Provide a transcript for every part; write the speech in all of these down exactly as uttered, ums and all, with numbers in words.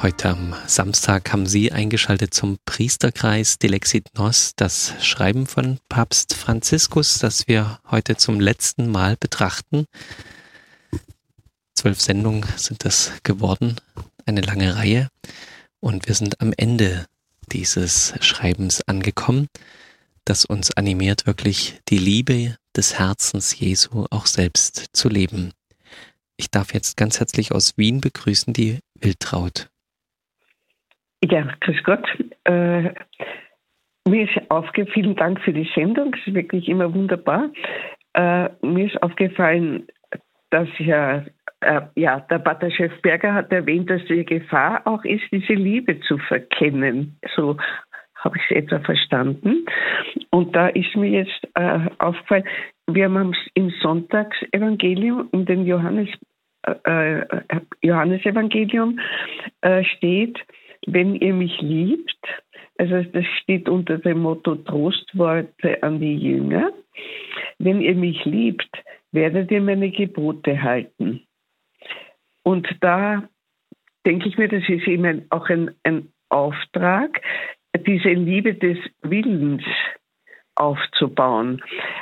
Heute am Samstag haben Sie eingeschaltet zum Priesterkreis Dilexit Nos, das Schreiben von Papst Franziskus, das wir heute zum letzten Mal betrachten. Zwölf Sendungen sind es geworden, eine lange Reihe. Und wir sind am Ende dieses Schreibens angekommen, das uns animiert, wirklich die Liebe des Herzens Jesu auch selbst zu leben. Ich darf jetzt ganz herzlich aus Wien begrüßen die Wiltraud. Ja, grüß Gott. Äh, mir ist aufgefallen, vielen Dank für die Sendung, es ist wirklich immer wunderbar. Äh, mir ist aufgefallen, dass ja, äh, ja der Pater Schäfberger hat erwähnt, dass die Gefahr auch ist, diese Liebe zu verkennen. So habe ich es etwa verstanden. Und da ist mir jetzt äh, aufgefallen, wir haben im Sonntagsevangelium, in dem Johannes, äh, Johannesevangelium äh, steht, wenn ihr mich liebt, also das steht unter dem Motto Trostworte an die Jünger, wenn ihr mich liebt, werdet ihr meine Gebote halten. Und da denke ich mir, das ist eben auch ein, ein Auftrag, diese Liebe des Willens aufzubauen.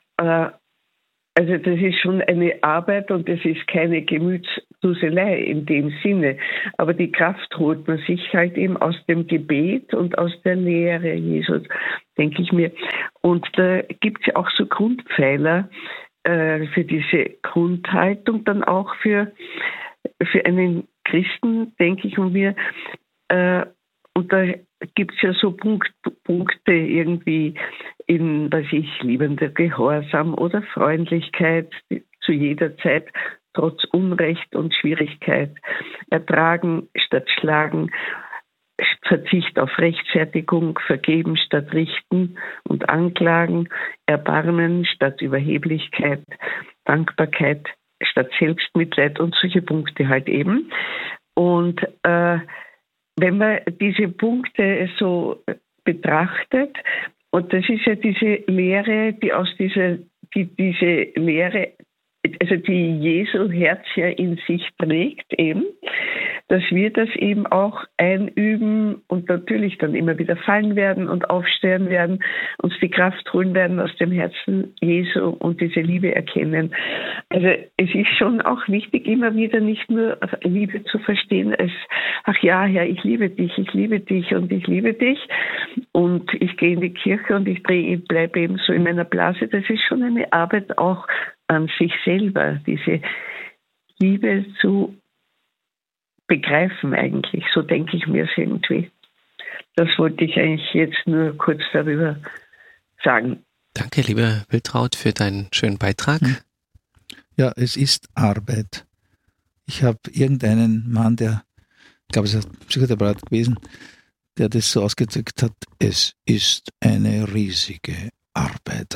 Also das ist schon eine Arbeit und das ist keine Gemütsduselei in dem Sinne. Aber die Kraft holt man sich halt eben aus dem Gebet und aus der Lehre Jesus, denke ich mir. Und da gibt es ja auch so Grundpfeiler äh, für diese Grundhaltung, dann auch für, für einen Christen, denke ich mir. Äh, und da gibt es ja so Punkt, Punkte irgendwie in, was ich, liebender Gehorsam oder Freundlichkeit zu jeder Zeit, trotz Unrecht und Schwierigkeit, ertragen statt schlagen, Verzicht auf Rechtfertigung, vergeben statt richten und anklagen, Erbarmen statt Überheblichkeit, Dankbarkeit statt Selbstmitleid und solche Punkte halt eben. Und äh, wenn man diese Punkte so betrachtet, und das ist ja diese Lehre, die aus dieser, die diese Lehre, also die Jesu Herz ja in sich trägt eben, dass wir das eben auch einüben und natürlich dann immer wieder fallen werden und aufstehen werden, uns die Kraft holen werden aus dem Herzen Jesu und diese Liebe erkennen. Also es ist schon auch wichtig, immer wieder nicht nur Liebe zu verstehen als, ach ja, Herr, ich liebe dich, ich liebe dich und ich liebe dich und ich gehe in die Kirche und ich bleibe eben so in meiner Blase. Das ist schon eine Arbeit auch an sich selber, diese Liebe zu begreifen eigentlich. So denke ich mir es irgendwie. Das wollte ich eigentlich jetzt nur kurz darüber sagen. Danke, liebe Wiltraud, für deinen schönen Beitrag. Ja, es ist Arbeit. Ich habe irgendeinen Mann, der, ich glaube, es ist ein Psychotherapeut gewesen, der das so ausgedrückt hat, es ist eine riesige Arbeit.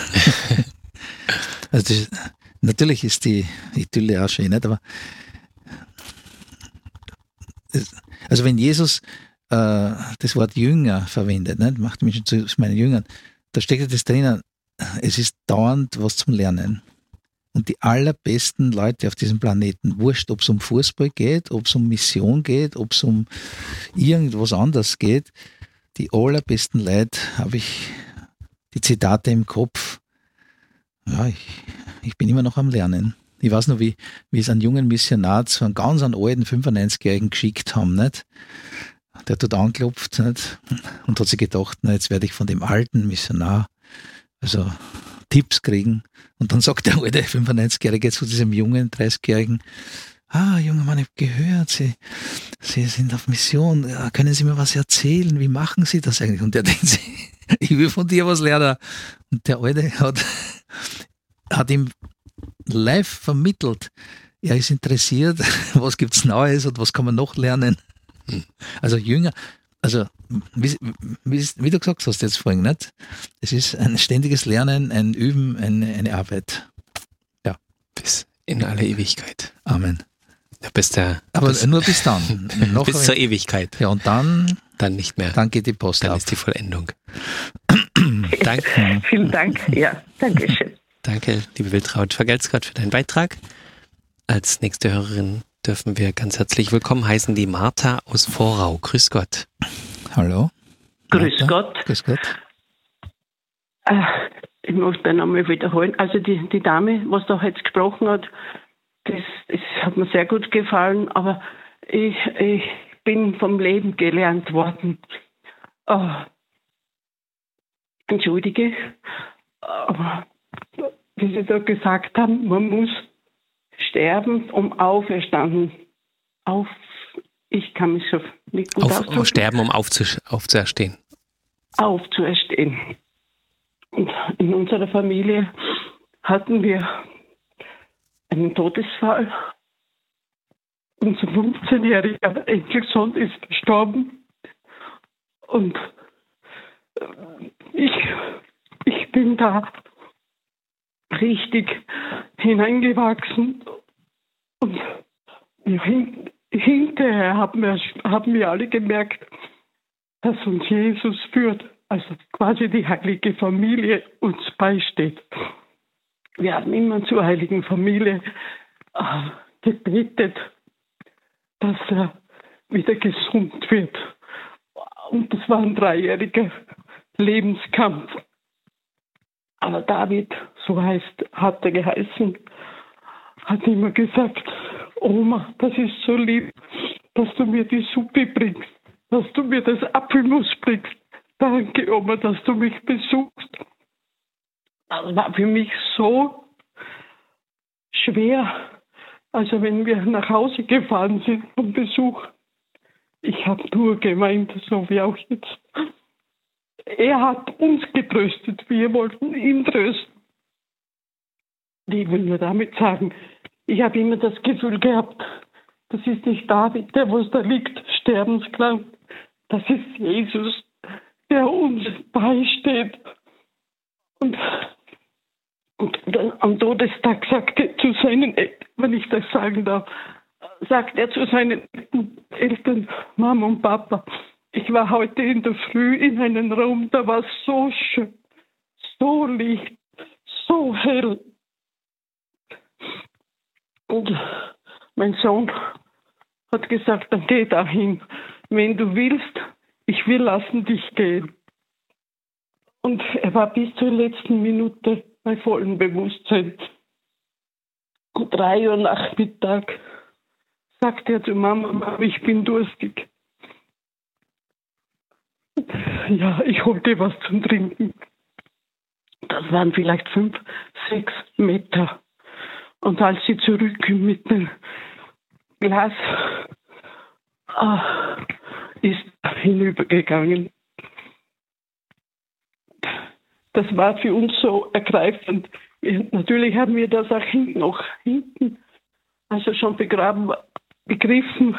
Also das, natürlich ist die Idylle auch schön, nicht? Aber das, also wenn Jesus äh, das Wort Jünger verwendet, nicht? Macht Menschen zu meinen Jüngern, da steckt ja das drinnen, es ist dauernd was zum Lernen. Und die allerbesten Leute auf diesem Planeten, wurscht, ob es um Fußball geht, ob es um Mission geht, ob es um irgendwas anderes geht, die allerbesten Leute, habe ich die Zitate im Kopf. Ja, ich, ich bin immer noch am Lernen. Ich weiß noch, wie, wie es einen jungen Missionar zu einem ganz einen alten fünfundneunzigjährigen geschickt haben, nicht? Der hat dort angeklopft, nicht? Und hat sich gedacht, na, jetzt werde ich von dem alten Missionar also Tipps kriegen. Und dann sagt der alte fünfundneunzigjährige zu diesem jungen dreißigjährigen, ah, junger Mann, ich habe gehört, Sie, Sie sind auf Mission, ja, können Sie mir was erzählen? Wie machen Sie das eigentlich? Und der denkt sich, ich will von dir was lernen. Und der Alte hat, hat ihm live vermittelt, er ist interessiert, was gibt's Neues und was kann man noch lernen. Also Jünger, also wie, wie, wie du gesagt hast jetzt vorhin, nicht? Es ist ein ständiges Lernen, ein Üben, eine, eine Arbeit. Ja. Bis in alle Ewigkeit. Amen. Ja, bis der, Aber bis, nur bis dann. Noch bis zur Ewigkeit. Ja, und dann, dann nicht mehr. Dann geht die Post Dann ab. ist die Vollendung. Danke. Vielen Dank. Ja, danke schön. Danke, liebe Wiltraud Vergelt's Gott für deinen Beitrag. Als nächste Hörerin dürfen wir ganz herzlich willkommen heißen die Martha aus Vorau. Grüß Gott. Hallo. Grüß Gott. Grüß Gott. Äh, ich muss den einmal wiederholen. Also die, die Dame, was da jetzt gesprochen hat, das, das hat mir sehr gut gefallen, aber ich, ich bin vom Leben gelernt worden. Oh, entschuldige, aber wie Sie da gesagt haben, man muss sterben, um auferstanden. Auf, ich kann mich so nicht gut Auf, ausdrücken. Sterben, um aufzu- aufzuerstehen. Aufzuerstehen. Und in unserer Familie hatten wir einen Todesfall. Unser fünfzehnjähriger Enkelsohn ist verstorben. Und ich, ich bin da richtig hineingewachsen. Und hin, hinterher haben wir, haben wir alle gemerkt, dass uns Jesus führt. Also quasi die heilige Familie uns beisteht. Wir haben immer zur heiligen Familie äh, gebetet, dass er wieder gesund wird. Und das war ein dreijähriger Lebenskampf. Aber David, so heißt, hat er geheißen, hat immer gesagt, Oma, das ist so lieb, dass du mir die Suppe bringst, dass du mir das Apfelmus bringst. Danke, Oma, dass du mich besuchst. Das war für mich so schwer. Also wenn wir nach Hause gefahren sind vom Besuch, ich habe nur geweint, so wie auch jetzt. Er hat uns getröstet, wir wollten ihn trösten. Ich will nur damit sagen, ich habe immer das Gefühl gehabt, das ist nicht David, der was da liegt, sterbenskrank. Das ist Jesus, der uns beisteht. Und, und dann am Todestag sagt er zu seinen Eltern, wenn ich das sagen darf, sagt er zu seinen Eltern, Mama und Papa, ich war heute in der Früh in einem Raum, da war es so schön, so licht, so hell. Und mein Sohn hat gesagt, dann geh dahin, wenn du willst, ich will lassen dich gehen. Und er war bis zur letzten Minute bei vollem Bewusstsein. Um drei Uhr Nachmittag sagte er zu Mama, Mama, ich bin durstig. Ja, ich holte was zum Trinken. Das waren vielleicht fünf, sechs Meter. Und als sie zurückkam mit dem Glas, ah, ist hinübergegangen. Das war für uns so ergreifend. Natürlich haben wir das auch hinten, noch hinten, also schon begraben, begriffen.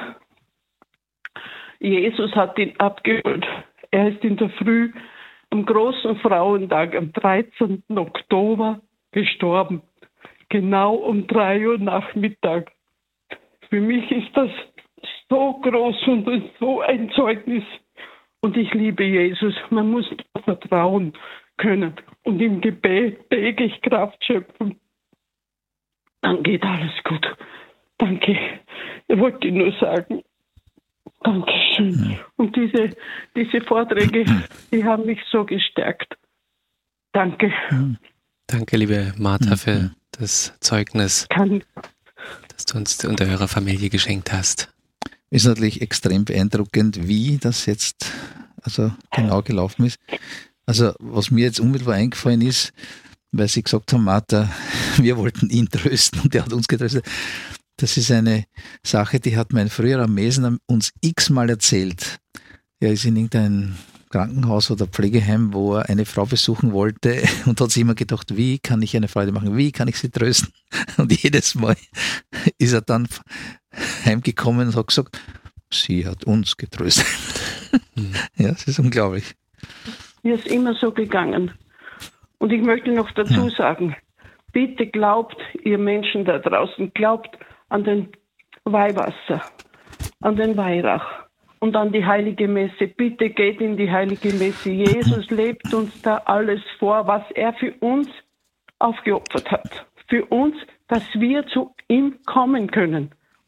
Jesus hat ihn abgeholt. Er ist in der Früh am großen Frauentag, am dreizehnten Oktober, gestorben. Genau um drei Uhr Nachmittag. Für mich ist das so groß und so ein Zeugnis. Und ich liebe Jesus. Man muss vertrauen können und im Gebet täglich Kraft schöpfen. Dann geht alles gut. Danke. Ich wollte nur sagen, Dankeschön. Und diese, diese Vorträge, die haben mich so gestärkt. Danke. Danke, liebe Martha, für das Zeugnis, Kann. das du uns und eurer Familie geschenkt hast. Ist natürlich extrem beeindruckend, wie das jetzt also genau gelaufen ist. Also was mir jetzt unmittelbar eingefallen ist, weil Sie gesagt haben, Martha, wir wollten ihn trösten und er hat uns getröstet. Das ist eine Sache, die hat mein früherer Mesen uns x-mal erzählt. Er ist in irgendeinem Krankenhaus oder Pflegeheim, wo er eine Frau besuchen wollte und hat sich immer gedacht, wie kann ich eine Freude machen, wie kann ich sie trösten? Und jedes Mal ist er dann heimgekommen und hat gesagt, sie hat uns getröstet. Mhm. Ja, das ist unglaublich. Mir ist immer so gegangen. Und ich möchte noch dazu ja. sagen, bitte glaubt, ihr Menschen da draußen, glaubt an den Weihwasser, an den Weihrauch und an die Heilige Messe. Bitte geht in die Heilige Messe. Jesus lebt uns da alles vor, was er für uns aufgeopfert hat. Für uns, dass wir zu ihm kommen können.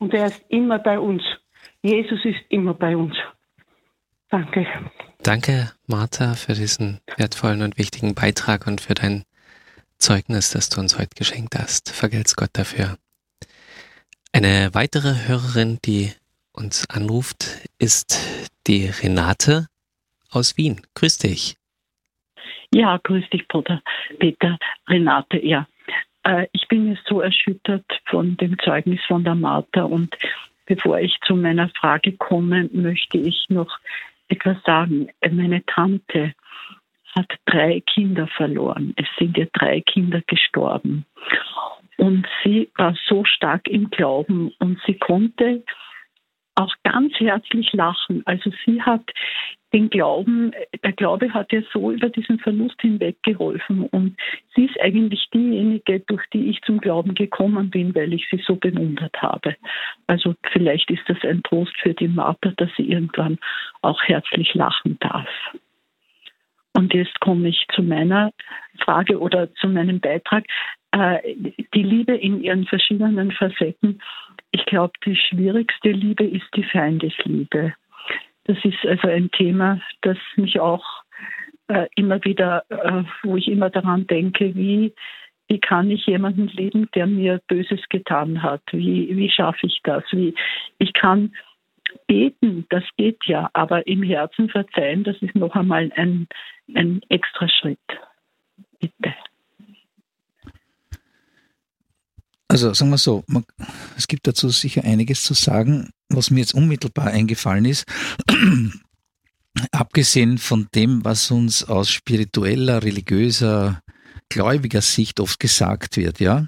Und er ist immer bei uns. Jesus ist immer bei uns. Danke. Danke, Martha, für diesen wertvollen und wichtigen Beitrag und für dein Zeugnis, das du uns heute geschenkt hast. Vergelt's Gott dafür. Eine weitere Hörerin, die uns anruft, ist die Renate aus Wien. Grüß dich. Ja, grüß dich, Bruder Peter. Renate, ja. Äh, ich bin jetzt so erschüttert von dem Zeugnis von der Martha und bevor ich zu meiner Frage komme, möchte ich noch etwas sagen. Meine Tante hat drei Kinder verloren. Es sind ihr drei Kinder gestorben. Und sie war so stark im Glauben und sie konnte auch ganz herzlich lachen. Also sie hat den Glauben, der Glaube hat ihr so über diesen Verlust hinweg geholfen. Und sie ist eigentlich diejenige, durch die ich zum Glauben gekommen bin, weil ich sie so bewundert habe. Also vielleicht ist das ein Trost für die Martha, dass sie irgendwann auch herzlich lachen darf. Und jetzt komme ich zu meiner Frage oder zu meinem Beitrag. Die Liebe in ihren verschiedenen Facetten. Ich glaube, die schwierigste Liebe ist die Feindesliebe. Das ist also ein Thema, das mich auch äh, immer wieder, äh, wo ich immer daran denke, wie, wie kann ich jemanden lieben, der mir Böses getan hat? Wie, wie schaffe ich das? Wie, ich kann beten, das geht ja, aber im Herzen verzeihen, das ist noch einmal ein, ein extra Schritt. Bitte. Also sagen wir so, man, es gibt dazu sicher einiges zu sagen, was mir jetzt unmittelbar eingefallen ist, abgesehen von dem, was uns aus spiritueller, religiöser, gläubiger Sicht oft gesagt wird, ja,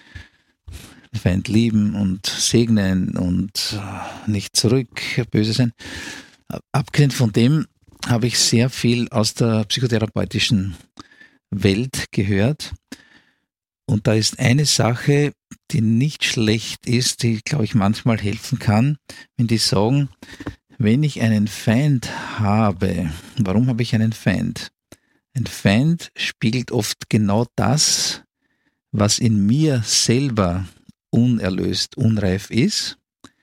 den Feind lieben und segnen und nicht zurück, böse sein. Abgesehen von dem habe ich sehr viel aus der psychotherapeutischen Welt gehört. Und da ist eine Sache, die nicht schlecht ist, die, glaube ich, manchmal helfen kann, wenn die sagen, wenn ich einen Feind habe, warum habe ich einen Feind? Ein Feind spiegelt oft genau das, was in mir selber unerlöst, unreif ist.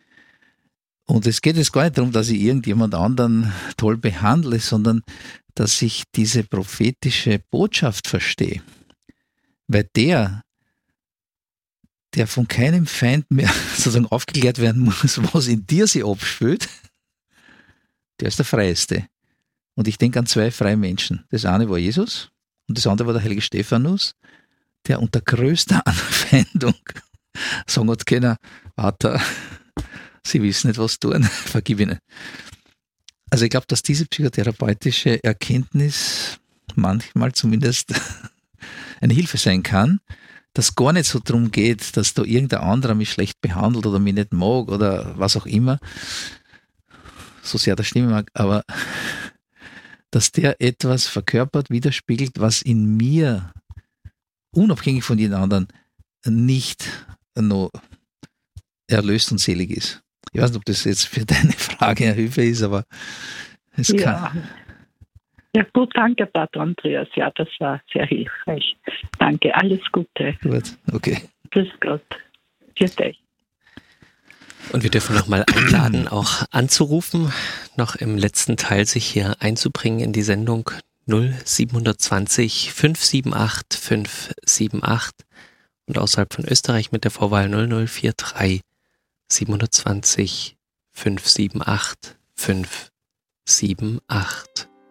Und es geht jetzt gar nicht darum, dass ich irgendjemand anderen toll behandle, sondern dass ich diese prophetische Botschaft verstehe. Weil der, der von keinem Feind mehr sozusagen aufgeklärt werden muss, was in dir sich abspielt, der ist der Freieste. Und ich denke an zwei freie Menschen. Das eine war Jesus und das andere war der heilige Stephanus, der unter größter Anfeindung sagen hat können, Vater, Sie wissen nicht, was sie tun, vergib ihnen. Also ich glaube, dass diese psychotherapeutische Erkenntnis manchmal zumindest eine Hilfe sein kann, dass gar nicht so darum geht, dass da irgendein anderer mich schlecht behandelt oder mich nicht mag oder was auch immer, so sehr das stimmen mag, aber dass der etwas verkörpert, widerspiegelt, was in mir, unabhängig von jedem anderen, nicht noch erlöst und selig ist. Ich weiß nicht, ob das jetzt für deine Frage eine Hilfe ist, aber es ja. kann... Ja gut, danke Pater Andreas. Ja, das war sehr hilfreich. Danke, alles Gute. Gut, okay. Grüß Gott. Für dich. Und wir dürfen nochmal einladen, auch anzurufen, noch im letzten Teil sich hier einzubringen in die Sendung null sieben zwei null fünf sieben acht fünf sieben acht und außerhalb von Österreich mit der Vorwahl null null vier drei sieben zwei null fünf sieben acht fünf sieben acht.